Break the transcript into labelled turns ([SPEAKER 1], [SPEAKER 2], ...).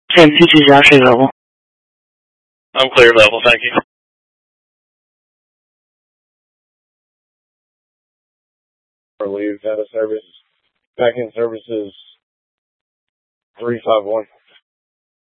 [SPEAKER 1] KMC2 Josh available.
[SPEAKER 2] I'm clear available, thank you.
[SPEAKER 3] Leave out of service. Back in services 351.